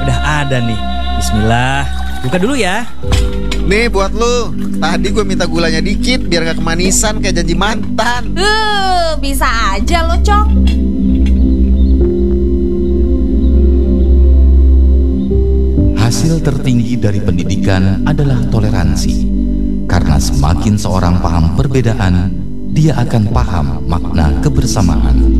udah ada nih. Bismillah, buka dulu ya. Nih buat lu. Tadi gue minta gulanya dikit biar gak kemanisan kayak janji mantan. Bisa aja lo, Cong. Hasil tertinggi dari pendidikan adalah toleransi. Karena semakin seorang paham perbedaan, dia akan paham makna kebersamaan.